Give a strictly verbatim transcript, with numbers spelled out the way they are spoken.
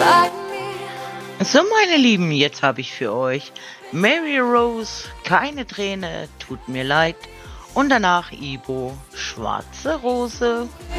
So, meine Lieben, jetzt habe ich für euch Mary Rose, keine Träne, tut mir leid. Und danach Ibo, schwarze Rose.